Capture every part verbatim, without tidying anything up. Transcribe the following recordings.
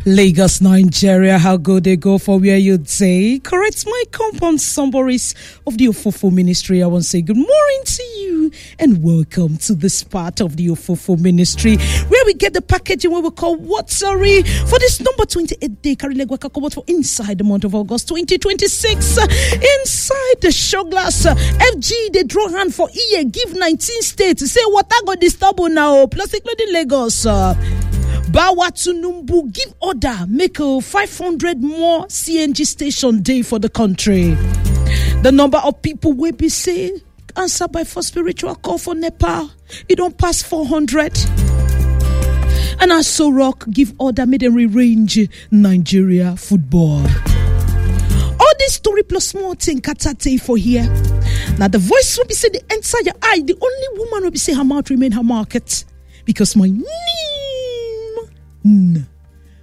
Lagos, Nigeria, how good they go for where you'd say. Correct my compound summaries of the Ofofo Ministry. I want to say good morning to you and welcome to this part of the Ofofo Ministry where we get the packaging where we call What Sorry for this number twenty-eight day Carry Legwaka Cobot for inside the month of August twenty twenty-six. Inside the show glass, F G they draw hand for E A give nineteen states. Say what I got disturb now, plus including Lagos. Bawa Tunumbu give order make a five hundred more C N G station day for the country. The number of people will be say answer by for spiritual call for Nepal. It don't pass four hundred. And Aso Rock give order made them rearrange Nigeria football. All this story plus more thing katate for here. Now the voice will be say the inside your eye. The only woman will be say her mouth remain her market because my name. N.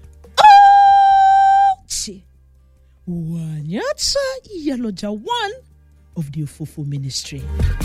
Ochi. Wanyatsa Iyaloja one of the Ofofo Ministry.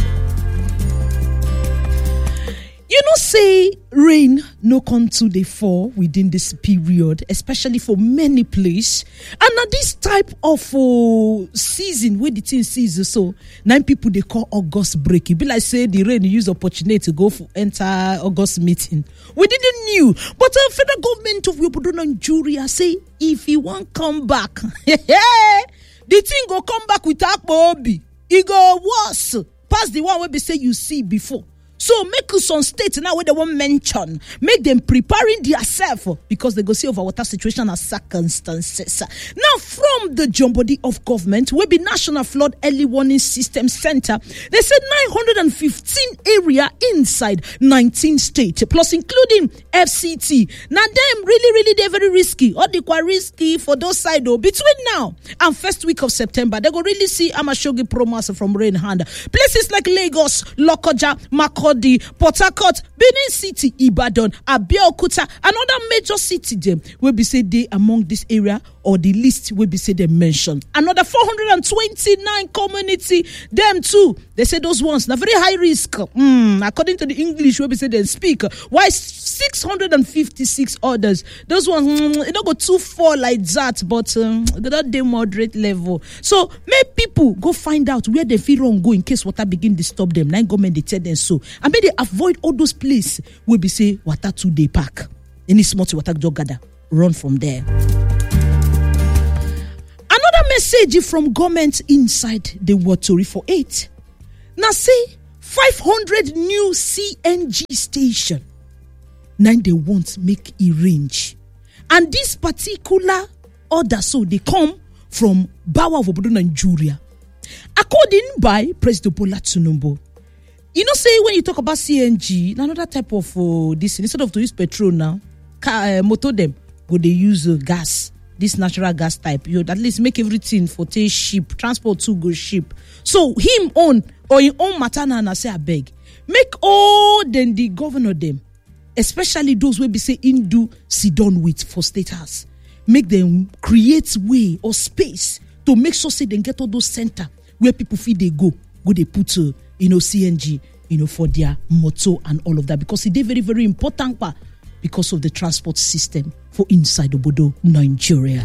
You know, say rain no come to the fall within this period, especially for many places. And now this type of uh, season, where the thing season, so nine people they call August break. It be like say the rain use opportunity to go for enter August meeting. We didn't knew, but the federal government of Yobodo Nigeria say if he won't come back, the thing go come back with Akpo Obi. It go worse past the one where they say you see before. So make us on state now where they won't mention. Make them preparing themselves because they go see over water situation and circumstances. Now from the Jombody of government, will be National Flood Early Warning System Center. They said nine hundred fifteen area inside nineteen states, plus including F C T. Now them really, really they're very risky. Or they quite risky for those side though. Between now and first week of September, they go really see Amashogi promise from rain hand. Places like Lagos, Lokoja, Makodi, Port Harcourt, Benin City, Ibadan, Abeokuta, another major city them will be said they among this area or the list will be said they mentioned. Another four hundred twenty-nine community, them too. They say those ones now very high risk. Mm, according to the English, will be said they speak. Why six hundred fifty-six others? Those ones mm, it don't go too far like that, but um, that they moderate level. So make people go find out where they feel wrong go in case water begin to stop them. Nine government they tell them so. And may they avoid all those places where we say water two day park. Any small water jog gather, run from there. Another message from government inside the water for eight. Now say five hundred new C N G station. Now they won't make a range. And this particular order, so they come from Bawa of Obodo Nigeria. According by President Bola Tinubu. You know, say when you talk about C N G, another type of uh, this, instead of to use petrol now, car, uh, motor them, go they use uh, gas, this natural gas type. You at least make everything for take ship, transport to go ship. So him own or his own matana and I say I beg, make all then the governor them, especially those who be say in do sit down with for state house, make them create way or space to make sure say they get all those center where people feel they go, go they put. Uh, you know, C N G, you know, for their motto and all of that. Because it's very, very important part because of the transport system for inside Obodo, Nigeria.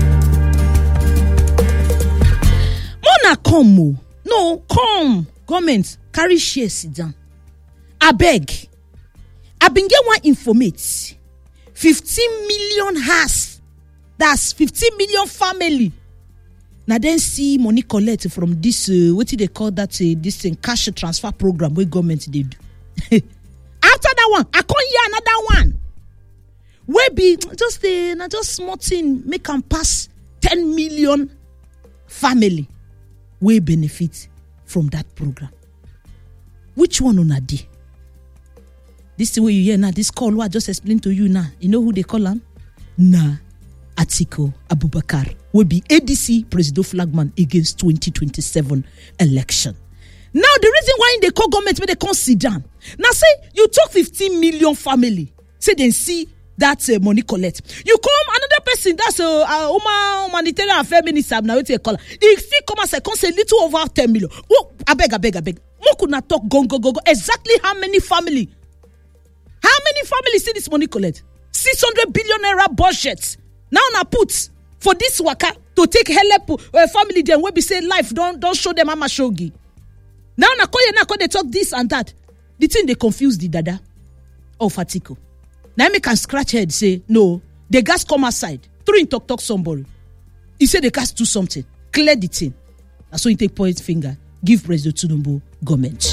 Mona come, no, come, government, carry share, sit down. I beg, I been get one informate. fifteen million has, that's fifteen million family. Now then see money collect from this, uh, what do they call that, uh, this uh, cash transfer program where government they do. After that one, I can't hear another one. Where be just a uh, just small thing, make them pass ten million family will benefit from that program. Which one on a day? This is what you hear now, this call what I just explained to you now. You know who they call them? Nah. Atiku Abubakar will be A D C presidential flagman against twenty twenty-seven election. Now the reason why they call government, they can't sit down. Now say you talk fifteen million family, say they see that uh, money collect. You come another person that's a uh, uh, humanitarian affairs minister. Now it's a caller. If he come and say, "Come say little over ten million." Oh, I beg, I beg, I beg. Mo could not talk go go go go. Exactly how many family? How many families see this money collect? six hundred billion naira budget. Now na put for this waka to take help uh, family them wey be say life don't don't show them mama shogi. Now na koye na they talk this and that. The thing they confuse the dada of Atiku. Now make can scratch head say no, the gas come outside. Through in talk talk somebody. He said the gas do something. Clear the thing. That's so he take point finger. Give President Tinubu government.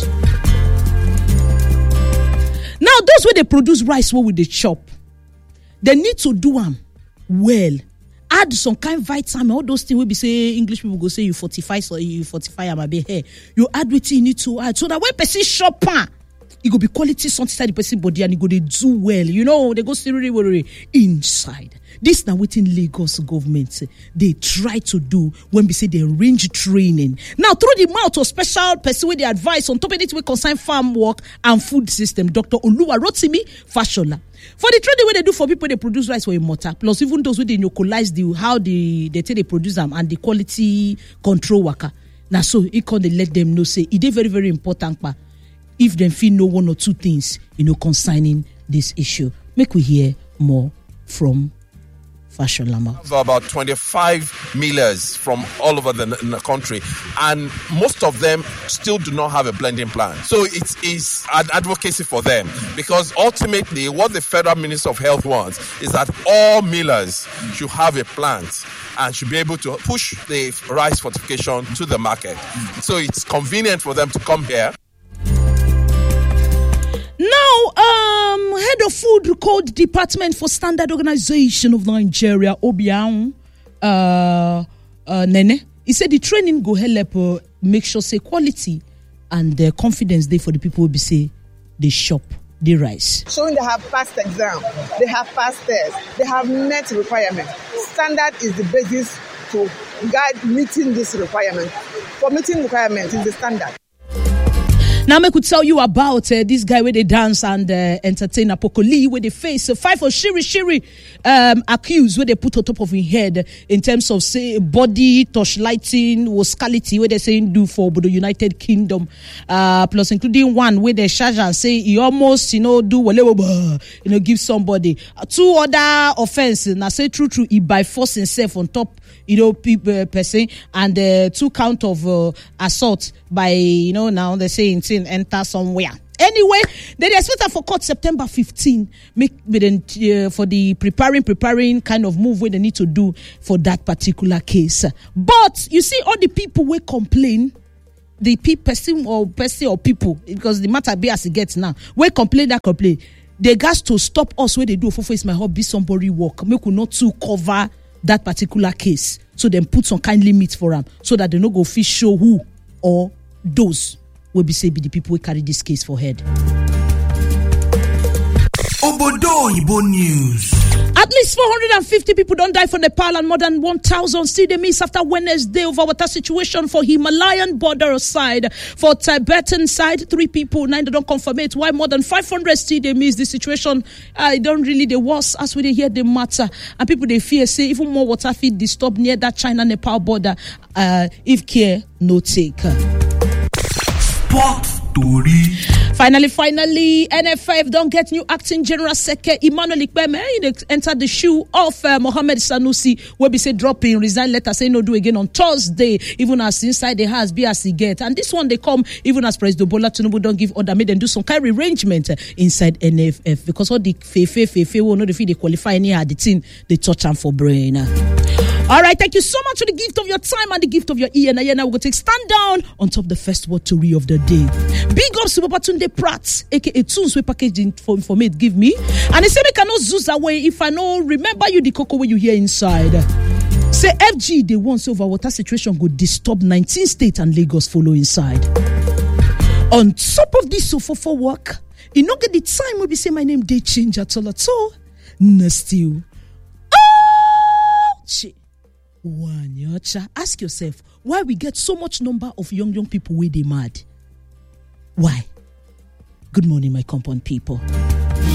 Now those where they produce rice, what will they chop? They need to do them well. Add some kind of vitamin, all those things will be say English people go say you fortify so you fortify am a bit here. You add what you need to add so that when person shop pan, it go be quality something inside the person body and it go they do well. You know, they go seriously inside. This now within Lagos government they try to do when we say they arrange training. Now through the mouth of special person with the advice on top of it we concern farm work and food system, Doctor Oluwa Rotimi Fashola. For the training where they do for people they produce rice for a mortar, plus even those where they localize the how the they tell they produce them and the quality control worker. Now so it can they let them know say it is very very important pa if them feel know one or two things you know concerning this issue. Make we hear more from Fasholama. About twenty-five millers from all over the, the country, and most of them still do not have a blending plan. So it is an advocacy for them, because ultimately what the Federal Minister of Health wants is that all millers should have a plant and should be able to push the rice fortification to the market. So it's convenient for them to come here. Now, um, head of food code department for Standard Organization of Nigeria, Obiang, uh, uh, Nene, he said the training go help uh, make sure say quality and uh, confidence there for the people who be say they shop the rice. Showing they have passed exam, they have passed tests, they have met requirements. Standard is the basis to guide meeting this requirement. For meeting requirements is the standard. Now, I could tell you about uh, this guy where they dance and uh, entertain Apokoli, where they face uh, five of Shiri Shiri um, accused, where they put on top of his head in terms of say body torchlighting, wascality, where they saying do for the United Kingdom, uh, plus including one where they charge and say he almost you know do whatever you know give somebody uh, two other offenses. Now say true true he by force himself on top you know people uh, person and uh, two count of uh, assault by you know now they saying enter somewhere. Anyway, they expect for court September fifteenth make uh, for the preparing preparing kind of move where they need to do for that particular case. But you see all the people will complain, the person or person or people, because the matter be as it gets now, we complain that complain. They got to stop us where they do for face my hobby somebody work. Make we not to cover that particular case. So then put some kind limits for them so that they no go fish show who or those will be say be the people who carry this case for head. Obodo Ibo News. At least four hundred fifty people don't die from Nepal and more than one thousand still they miss after Wednesday over water situation for Himalayan border side. For Tibetan side, three people, nine they don't confirm it. Why more than five hundred still they miss the situation? I uh, don't really the worst as we they hear the matter. And people they fear say even more water feed disturb near that China-Nepal border uh, if care no take. Sport story. Finally, finally, N F F don't get new acting general secretary Emmanuel Ikpeme. He entered the shoe of uh, Mohamed Sanusi, where be say dropping resign letter say no do again on Thursday, even as inside the house be as he get. And this one they come even as President Bola Tinubu don't give order, make them do some kind of arrangement uh, inside N F F because all the fefe fefe will not if they qualify any the thing they touch them for brain. All right, thank you so much for the gift of your time and the gift of your ear. Now, now we're going to take stand down on top of the first word to read of the day. Big up to Babatunde Pratt, aka Tunes, we packaging for informate give me. And they say they cannot zoos away if I know remember you the cocoa when you hear inside. Say F G they want so over water situation go disturb nineteen states and Lagos follow inside. On top of this so for for work, you know get the time we be say my name they change at all at all. No still. Oh shit. One yacha. Ask yourself why we get so much number of young young people where they mad. Why? Good morning, my compound people.